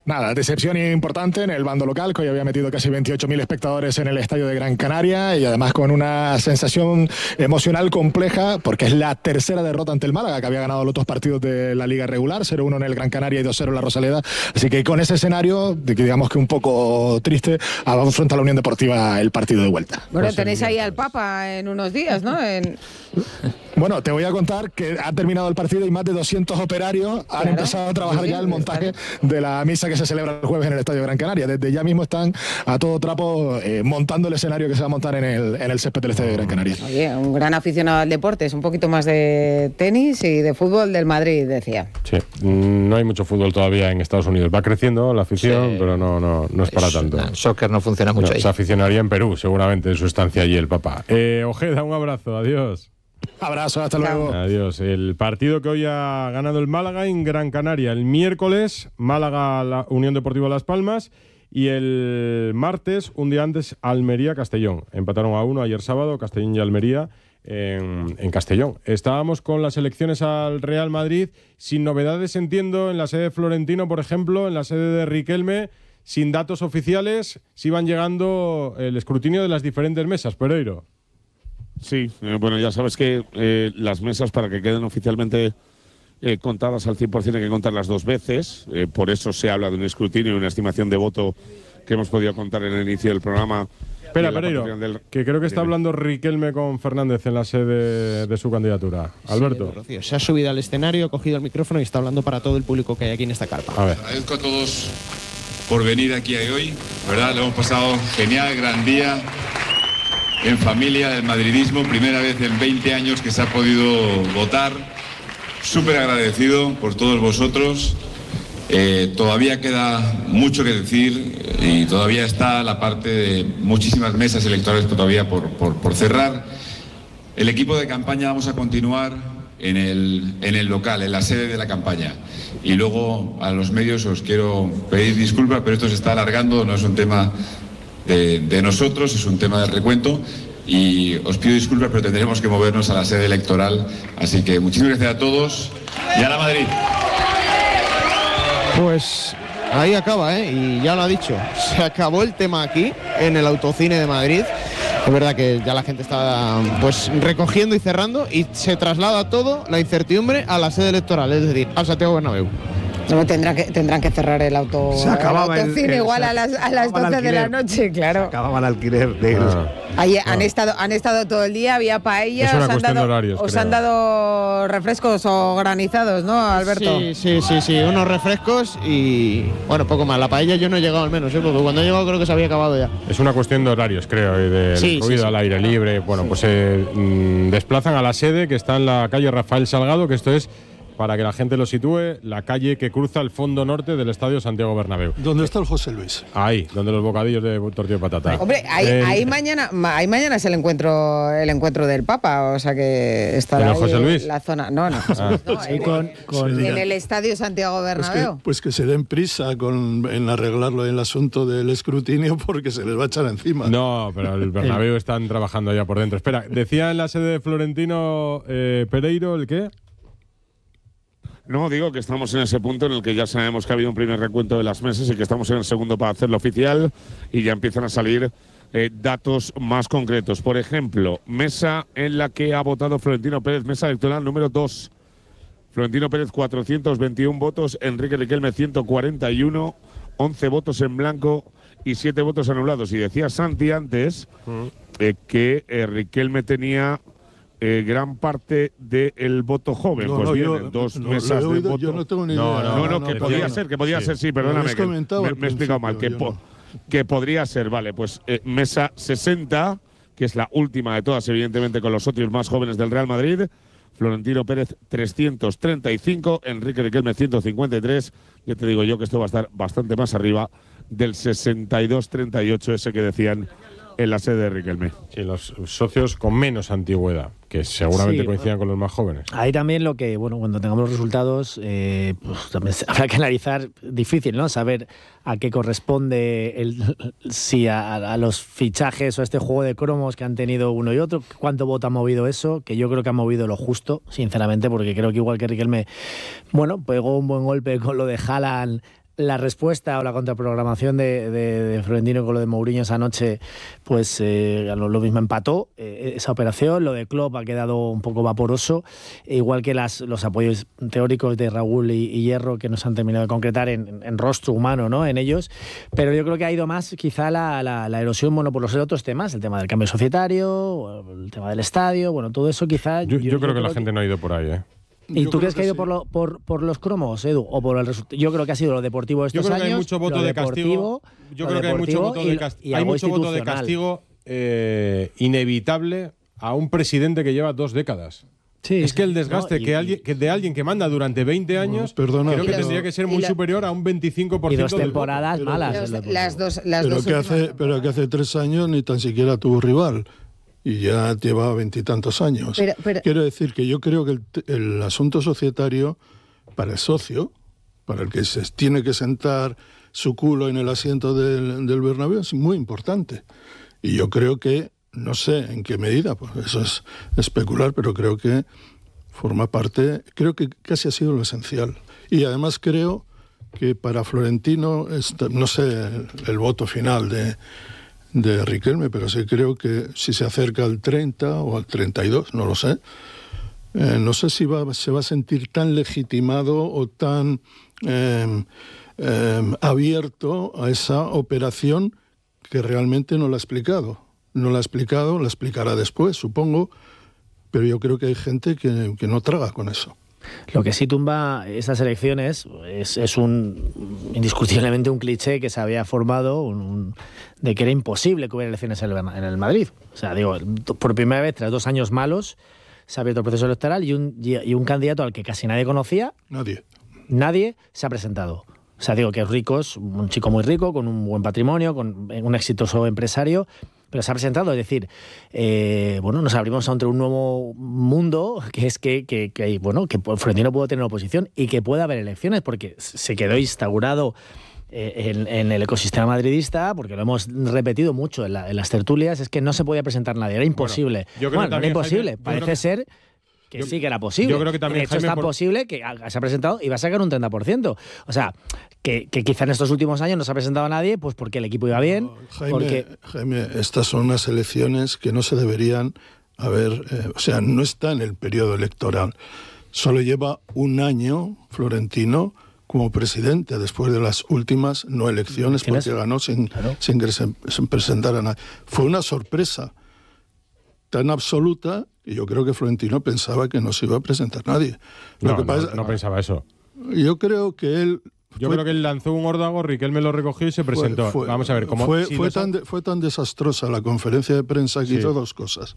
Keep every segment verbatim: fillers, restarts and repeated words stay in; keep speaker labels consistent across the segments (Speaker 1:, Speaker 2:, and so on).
Speaker 1: Nada, decepción importante en el bando local, que hoy había metido casi veintiocho mil espectadores en el estadio de Gran Canaria y además con una sensación emocional compleja, porque es la tercera derrota ante el Málaga, que había ganado los dos partidos de la Liga regular, cero uno en el Gran Canaria y dos cero en la Rosaleda. Así que con ese escenario, digamos que un poco triste, afronta la Unión Deportiva el partido de vuelta.
Speaker 2: Bueno,
Speaker 1: pues
Speaker 2: tenéis ahí al Papa en unos días, ¿no? En...
Speaker 1: Bueno, te voy a contar que ha terminado el partido y más de doscientos operarios han
Speaker 2: claro,
Speaker 1: empezado a trabajar ya el montaje de la misa que se celebra el jueves en el Estadio Gran Canaria. Desde ya mismo están a todo trapo eh, montando el escenario que se va a montar en el, en el césped del Estadio Gran Canaria.
Speaker 2: Oye, un gran aficionado al deporte, es un poquito más de tenis y de fútbol del Madrid, decía.
Speaker 3: Sí, no hay mucho fútbol todavía en Estados Unidos. Va creciendo la afición, sí, pero no, no, no es para es, tanto.
Speaker 4: No, soccer no funciona mucho
Speaker 3: no,
Speaker 4: ahí.
Speaker 3: Se aficionaría en Perú, seguramente, en su estancia allí el Papa. Eh, Ojeda, un abrazo, adiós.
Speaker 1: Abrazo, hasta luego.
Speaker 3: Adiós. El partido que hoy ha ganado el Málaga en Gran Canaria. El miércoles, Málaga, la Unión Deportiva Las Palmas. Y el martes, un día antes, Almería-Castellón. Empataron a uno ayer sábado, Castellón y Almería, en, en Castellón. Estábamos con las elecciones al Real Madrid. Sin novedades, entiendo, en la sede de Florentino, por ejemplo, en la sede de Riquelme, sin datos oficiales, si van llegando el escrutinio de las diferentes mesas. Pereiro.
Speaker 5: Sí, eh, bueno, ya sabes que eh, las mesas, para que queden oficialmente eh, contadas al cien por ciento, hay que contarlas dos veces. Eh, por eso se habla de un escrutinio y una estimación de voto que hemos podido contar en el inicio del programa.
Speaker 3: Espera, Pereiro, del... que creo que está hablando Riquelme con Fernández en la sede de su candidatura. Alberto.
Speaker 6: Sí, se ha subido al escenario, ha cogido el micrófono y está hablando para todo el público que hay aquí en esta carpa.
Speaker 3: A ver.
Speaker 7: Agradezco a todos por venir aquí hoy. La verdad, lo hemos pasado genial, gran día. En familia del madridismo, primera vez en veinte años que se ha podido votar. Súper agradecido por todos vosotros. Eh, todavía queda mucho que decir y todavía está la parte de muchísimas mesas electorales todavía por, por, por cerrar. El equipo de campaña vamos a continuar en el, en el local, en la sede de la campaña. Y luego a los medios os quiero pedir disculpas, pero esto se está alargando, no es un tema De, de nosotros, es un tema de recuento y os pido disculpas, pero tendremos que movernos a la sede electoral, así que muchísimas gracias a todos y a la Madrid.
Speaker 6: Pues ahí acaba, ¿eh? Y ya lo ha dicho, se acabó el tema aquí en el Autocine de Madrid. Es verdad que ya la gente está pues recogiendo y cerrando y se traslada todo, la incertidumbre, a la sede electoral, es decir, al Santiago Bernabéu.
Speaker 2: No, tendrán que, tendrán que cerrar el auto.
Speaker 8: Se acababa
Speaker 2: el autocine
Speaker 8: el, el,
Speaker 2: igual a las, a las doce de la noche, claro.
Speaker 8: Se acababa el alquiler de
Speaker 3: ah,
Speaker 2: Ahí
Speaker 3: ah.
Speaker 2: han estado han estado todo el día, había paella.
Speaker 3: Es una
Speaker 2: os han
Speaker 3: cuestión
Speaker 2: dado,
Speaker 3: de horarios,
Speaker 2: os
Speaker 3: creo.
Speaker 2: han dado refrescos o granizados, ¿no, Alberto?
Speaker 6: Sí, sí, sí, sí, unos refrescos y bueno, poco más. La paella yo no he llegado al menos, ¿eh? Porque cuando he llegado creo que se había acabado ya.
Speaker 3: Es una cuestión de horarios, creo, y del
Speaker 6: sí,
Speaker 3: ruido
Speaker 6: sí, sí.
Speaker 3: al aire libre. Bueno, sí. pues se eh, mmm, desplazan a la sede que está en la calle Rafael Salgado, que esto es, para que la gente lo sitúe, la calle que cruza el fondo norte del Estadio Santiago Bernabéu.
Speaker 9: ¿Dónde está el José Luis?
Speaker 3: Ahí, donde los bocadillos de tortilla de patata.
Speaker 2: Hombre, ahí,
Speaker 3: eh,
Speaker 2: ahí mañana, ahí mañana es el encuentro, el encuentro del Papa, o sea que estará
Speaker 3: ¿En el José
Speaker 2: ahí
Speaker 3: Luis?
Speaker 2: la zona. No, no, José
Speaker 3: Ah.
Speaker 2: Luis, no,
Speaker 9: Sí,
Speaker 2: en,
Speaker 9: con, con,
Speaker 2: en el Estadio Santiago Bernabéu.
Speaker 9: Pues que, pues que se den prisa con, en arreglarlo el asunto del escrutinio porque se les va a echar encima.
Speaker 3: No, pero el Bernabéu están trabajando ya por dentro. Espera, decía en la sede de Florentino eh, Pereiro, ¿el qué?
Speaker 5: No, digo que estamos en ese punto en el que ya sabemos que ha habido un primer recuento de las mesas y que estamos en el segundo para hacerlo oficial y ya empiezan a salir eh, datos más concretos. Por ejemplo, mesa en la que ha votado Florentino Pérez, mesa electoral número dos. Florentino Pérez, cuatrocientos veintiuno votos, Enrique Riquelme, ciento cuarenta y uno, once votos en blanco y siete votos anulados. Y decía Santi antes eh, que eh, Riquelme tenía Eh, gran parte del voto joven.
Speaker 9: No,
Speaker 5: pues
Speaker 9: no,
Speaker 5: bien,
Speaker 9: yo,
Speaker 5: en dos
Speaker 9: no,
Speaker 5: mesas
Speaker 9: oído,
Speaker 5: de voto.
Speaker 9: Yo no tengo ni
Speaker 3: No,
Speaker 9: idea.
Speaker 5: No, no,
Speaker 3: no,
Speaker 5: no que
Speaker 3: no,
Speaker 5: podía
Speaker 3: no,
Speaker 5: ser, que podía
Speaker 3: sí.
Speaker 5: ser, sí, perdóname. Que me, me he explicado mal. Que, po,
Speaker 9: no.
Speaker 5: que podría ser, vale, pues eh, mesa sesenta, que es la última de todas, evidentemente, con los socios más jóvenes del Real Madrid. Florentino Pérez, trescientos treinta y cinco, Enrique Riquelme, ciento cincuenta y tres. Ya te digo yo que esto va a estar bastante más arriba del sesenta y dos treinta y ocho, ese que decían en la sede de Riquelme.
Speaker 3: Sí, los socios con menos antigüedad, que seguramente
Speaker 10: sí,
Speaker 3: coincidan con los más jóvenes.
Speaker 10: Ahí también lo que, bueno, cuando tengamos los resultados, eh, pues también habrá que analizar, difícil, ¿no? Saber a qué corresponde, el, si a, a los fichajes o a este juego de cromos que han tenido uno y otro, cuánto voto ha movido eso, que yo creo que ha movido lo justo, sinceramente, porque creo que igual que Riquelme, bueno, pegó un buen golpe con lo de Haaland la respuesta o la contraprogramación de, de, de Florentino con lo de Mourinho esa noche, pues eh, lo, lo mismo empató eh, esa operación. Lo de Klopp ha quedado un poco vaporoso, e igual que las, los apoyos teóricos de Raúl y, y Hierro, que nos han terminado de concretar en, en, en rostro humano, ¿no?, en ellos. Pero yo creo que ha ido más quizá la, la, la erosión, bueno, por los otros temas, el tema del cambio societario, el tema del estadio, bueno, todo eso quizá...
Speaker 3: Yo, yo, yo creo, creo que la que... gente no ha ido por ahí, ¿eh?
Speaker 10: ¿Y yo tú crees que ha ido sí. por, lo, por, por los cromos, Edu? ¿O por el resultado? Yo creo que ha sido lo deportivo de estos
Speaker 3: yo creo
Speaker 10: años.
Speaker 3: Que hay mucho voto de castigo. Yo creo que hay mucho voto de castigo. Hay mucho voto de castigo eh, inevitable a un presidente que lleva dos décadas. Sí, es que el desgaste no, y, que alguien, que de alguien que manda durante veinte años, no, perdona, creo que los, tendría que ser muy lo, superior a un veinticinco por ciento.
Speaker 10: Y dos temporadas
Speaker 3: del
Speaker 10: malas.
Speaker 2: Los, las dos, las
Speaker 9: pero,
Speaker 2: dos
Speaker 9: que hace, pero que hace tres años ni tan siquiera tuvo rival. Y ya lleva veintitantos años. Pero, pero, Quiero decir que yo creo que el, el asunto societario, para el socio, para el que se tiene que sentar su culo en el asiento del, del Bernabéu, es muy importante. Y yo creo que, no sé en qué medida, pues eso es especular, pero creo que forma parte, creo que casi ha sido lo esencial. Y además creo que para Florentino, no sé el, el voto final de... de Riquelme, pero sí creo que si se acerca al treinta o al treinta y dos, no lo sé, eh, no sé si va, se va a sentir tan legitimado o tan eh, eh, abierto a esa operación que realmente no la ha explicado. No la ha explicado, la explicará después, supongo, pero yo creo que hay gente que, que no traga con eso.
Speaker 10: Lo que sí tumba estas elecciones es, es un indiscutiblemente un cliché que se había formado un, un, de que era imposible que hubiera elecciones en el, en el Madrid. O sea, digo, por primera vez tras dos años malos se ha abierto el proceso electoral y un, y un candidato al que casi nadie conocía,
Speaker 9: nadie,
Speaker 10: nadie se ha presentado. O sea, digo que es rico, es un chico muy rico, con un buen patrimonio, con un exitoso empresario, pero se ha presentado. Es decir, eh, bueno, nos abrimos ante un nuevo mundo, que es que, que, que bueno, que Florentino pudo tener oposición y que pueda haber elecciones, porque se quedó instaurado eh, en, en el ecosistema madridista, porque lo hemos repetido mucho en, la, en las tertulias, es que no se podía presentar nadie, era imposible. Bueno, yo creo bueno, que también, no era imposible, Jaime, parece que... ser... que yo, sí que era posible.
Speaker 3: Yo creo que también,
Speaker 10: de hecho,
Speaker 3: Jaime,
Speaker 10: es tan
Speaker 3: por...
Speaker 10: posible que se ha presentado y va a sacar un treinta por ciento. O sea, que, que quizá en estos últimos años no se ha presentado a nadie, pues porque el equipo iba bien.
Speaker 9: No, Jaime,
Speaker 10: porque...
Speaker 9: Jaime, estas son unas elecciones que no se deberían haber... Eh, o sea, no está en el periodo electoral. Solo lleva un año Florentino como presidente después de las últimas no elecciones, porque ganó sin, claro. sin, que se, sin presentar a nadie. Fue una sorpresa tan absoluta que yo creo que Florentino pensaba que no se iba a presentar nadie.
Speaker 3: Lo no, que pasa, no, no pensaba eso.
Speaker 9: Yo creo que él...
Speaker 3: Yo
Speaker 9: fue,
Speaker 3: creo que él lanzó un órdago, Riquelme lo recogió y se presentó.
Speaker 9: Fue, fue,
Speaker 3: Vamos a ver, ¿cómo?
Speaker 9: Fue,
Speaker 3: si
Speaker 9: fue,
Speaker 3: no
Speaker 9: tan, de, fue tan desastrosa la conferencia de prensa que sí. hizo dos cosas.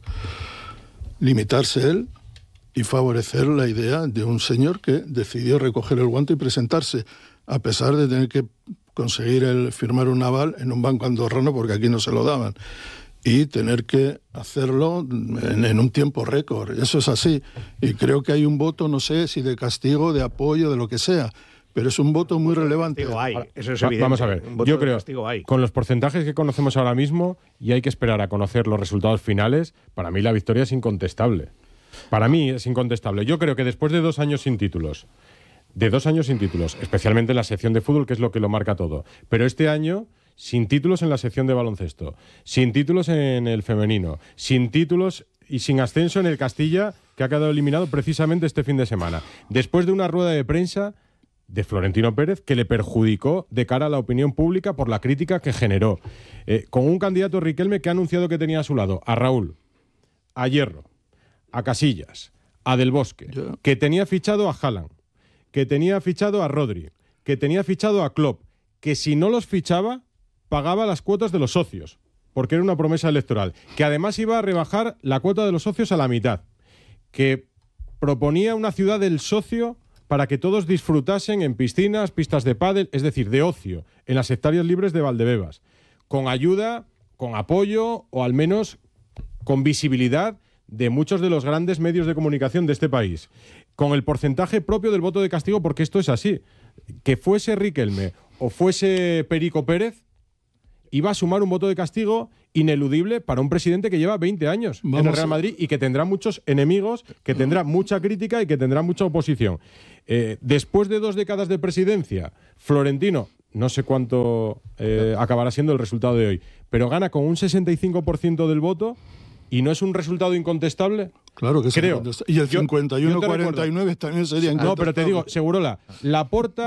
Speaker 9: Limitarse él y favorecer la idea de un señor que decidió recoger el guante y presentarse, a pesar de tener que conseguir el firmar un aval en un banco andorrano, porque aquí no se lo daban. Y tener que hacerlo en, en un tiempo récord. Eso es así. Y creo que hay un voto, no sé si de castigo, de apoyo, de lo que sea, pero es un voto muy relevante.
Speaker 4: Hay. Eso es evidente.
Speaker 3: Vamos a ver, yo creo,
Speaker 4: hay.
Speaker 3: con los porcentajes que conocemos ahora mismo, y hay que esperar a conocer los resultados finales, para mí la victoria es incontestable. Para mí es incontestable. Yo creo que después de dos años sin títulos, de dos años sin títulos, especialmente en la sección de fútbol, que es lo que lo marca todo, pero este año... sin títulos en la sección de baloncesto, sin títulos en el femenino, sin títulos y sin ascenso en el Castilla, que ha quedado eliminado precisamente este fin de semana. Después de una rueda de prensa de Florentino Pérez que le perjudicó de cara a la opinión pública por la crítica que generó. Eh, con un candidato, Riquelme, que ha anunciado que tenía a su lado a Raúl, a Hierro, a Casillas, a Del Bosque, yeah. que tenía fichado a Haaland, que tenía fichado a Rodri, que tenía fichado a Klopp, que si no los fichaba pagaba las cuotas de los socios, porque era una promesa electoral, que además iba a rebajar la cuota de los socios a la mitad, que proponía una ciudad del socio para que todos disfrutasen en piscinas, pistas de pádel, es decir, de ocio, en las hectáreas libres de Valdebebas, con ayuda, con apoyo o al menos con visibilidad de muchos de los grandes medios de comunicación de este país, con el porcentaje propio del voto de castigo, porque esto es así. Que fuese Riquelme o fuese Perico Pérez, iba a sumar un voto de castigo ineludible para un presidente que lleva veinte años Vamos en el Real Madrid y que tendrá muchos enemigos, que tendrá mucha crítica y que tendrá mucha oposición. Eh, después de dos décadas de presidencia, Florentino, no sé cuánto eh, acabará siendo el resultado de hoy, pero gana con un sesenta y cinco por ciento del voto y no es un resultado incontestable.
Speaker 9: Claro que
Speaker 3: creo.
Speaker 9: Y el cincuenta y uno cuarenta y nueve también sería incontestable.
Speaker 3: No, pero te digo, Segurola, Laporta